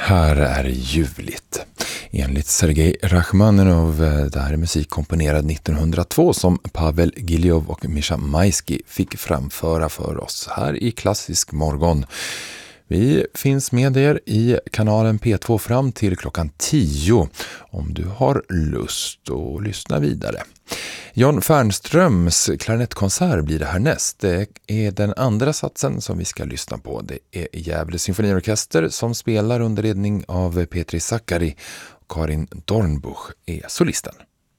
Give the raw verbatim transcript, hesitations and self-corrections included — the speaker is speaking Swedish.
Här är ljuvligt. Enligt Sergej Rachmaninov, det här är musik komponerad nittonhundratvå som Pavel Giljof och Mischa Maisky fick framföra för oss här i Klassisk morgon. Vi finns med er i kanalen P två fram till klockan tio om du har lust att lyssna vidare. Jon Fernströms klarinettkonsert blir det härnäst. Det är den andra satsen som vi ska lyssna på. Det är Gävle symfoniorkester som spelar under ledning av Petri Sakari. Karin Dornbusch är solisten.